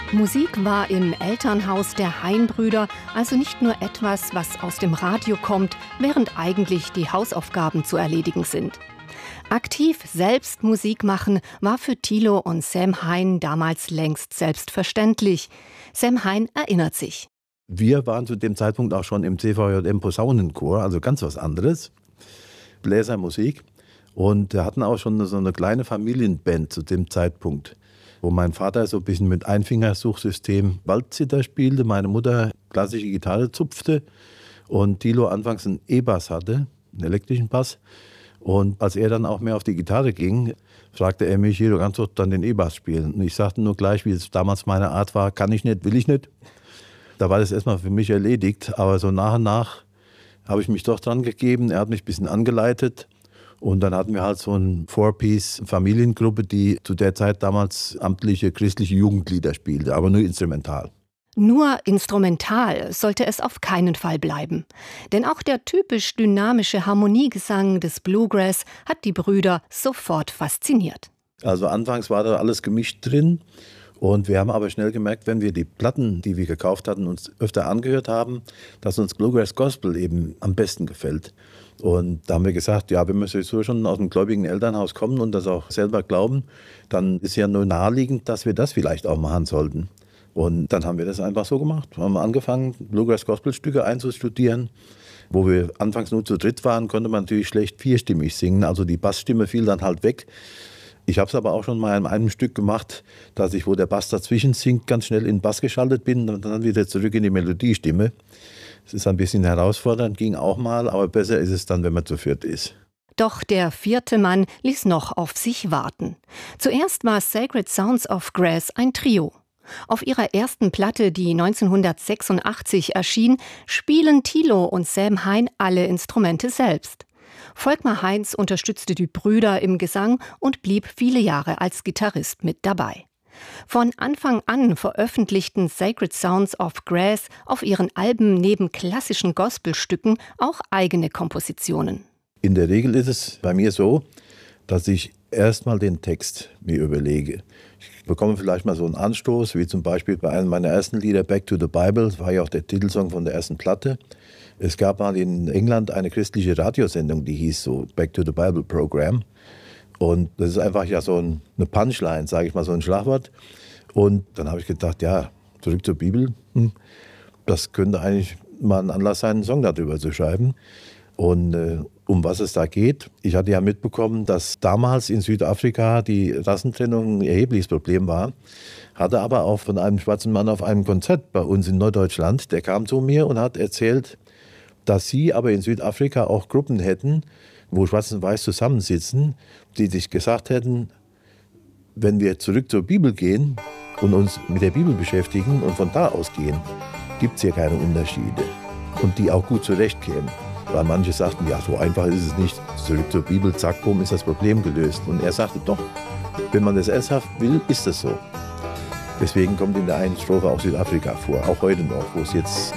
Musik war im Elternhaus der Hein-Brüder also nicht nur etwas, was aus dem Radio kommt, während eigentlich die Hausaufgaben zu erledigen sind. Aktiv selbst Musik machen war für Thilo und Sam Hein damals längst selbstverständlich. Sam Hein erinnert sich. Wir waren zu dem Zeitpunkt auch schon im CVJM Posaunenchor, also ganz was anderes, Bläsermusik. Und wir hatten auch schon so eine kleine Familienband zu dem Zeitpunkt, wo mein Vater so ein bisschen mit Einfingersuchsystem Waldzither spielte, meine Mutter klassische Gitarre zupfte und Thilo anfangs einen E-Bass hatte, einen elektrischen Bass. Und als er dann auch mehr auf die Gitarre ging, fragte er mich, du kannst doch dann den E-Bass spielen. Und ich sagte nur gleich, wie es damals meine Art war, kann ich nicht, will ich nicht. Da war das erstmal für mich erledigt, aber so nach und nach habe ich mich doch dran gegeben. Er hat mich ein bisschen angeleitet. Und dann hatten wir halt so eine Four-Piece-Familiengruppe, die zu der Zeit damals amtliche christliche Jugendlieder spielte, aber nur instrumental. Nur instrumental sollte es auf keinen Fall bleiben. Denn auch der typisch dynamische Harmoniegesang des Bluegrass hat die Brüder sofort fasziniert. Also anfangs war da alles gemischt drin. Und wir haben aber schnell gemerkt, wenn wir die Platten, die wir gekauft hatten, uns öfter angehört haben, dass uns Bluegrass Gospel eben am besten gefällt. Und da haben wir gesagt, ja, wenn wir sowieso schon aus einem gläubigen Elternhaus kommen und das auch selber glauben, dann ist ja nur naheliegend, dass wir das vielleicht auch machen sollten. Und dann haben wir das einfach so gemacht. Wir haben angefangen, Bluegrass Gospel Stücke einzustudieren. Wo wir anfangs nur zu dritt waren, konnte man natürlich schlecht vierstimmig singen. Also die Bassstimme fiel dann halt weg. Ich habe es aber auch schon mal in einem Stück gemacht, dass ich, wo der Bass dazwischen singt, ganz schnell in den Bass geschaltet bin und dann wieder zurück in die Melodiestimme. Es ist ein bisschen herausfordernd, ging auch mal, aber besser ist es dann, wenn man zu viert ist. Doch der vierte Mann ließ noch auf sich warten. Zuerst war Sacred Sounds of Grass ein Trio. Auf ihrer ersten Platte, die 1986 erschien, spielen Thilo und Sam Hein alle Instrumente selbst. Volkmar Heinz unterstützte die Brüder im Gesang und blieb viele Jahre als Gitarrist mit dabei. Von Anfang an veröffentlichten Sacred Sounds of Grass auf ihren Alben neben klassischen Gospelstücken auch eigene Kompositionen. In der Regel ist es bei mir so, dass ich erstmal den Text mir überlege. Ich bekomme vielleicht mal so einen Anstoß, wie zum Beispiel bei einem meiner ersten Lieder, Back to the Bible, das war ja auch der Titelsong von der ersten Platte. Es gab mal in England eine christliche Radiosendung, die hieß so Back to the Bible Program. Und das ist einfach ja so eine Punchline, sage ich mal, so ein Schlagwort. Und dann habe ich gedacht, ja, zurück zur Bibel, das könnte eigentlich mal ein Anlass sein, einen Song darüber zu schreiben. Und um was es da geht, ich hatte ja mitbekommen, dass damals in Südafrika die Rassentrennung ein erhebliches Problem war, hatte aber auch von einem schwarzen Mann auf einem Konzert bei uns in Norddeutschland, der kam zu mir und hat erzählt, dass sie aber in Südafrika auch Gruppen hätten, wo Schwarz und Weiß zusammensitzen, die sich gesagt hätten, wenn wir zurück zur Bibel gehen und uns mit der Bibel beschäftigen und von da ausgehen, gibt es hier keine Unterschiede und die auch gut zurechtkämen. Weil manche sagten, ja, so einfach ist es nicht. Zurück zur Bibel, zack, bumm, ist das Problem gelöst. Und er sagte, doch, wenn man das ernsthaft will, ist das so. Deswegen kommt in der einen Strophe auch Südafrika vor, auch heute noch, wo es jetzt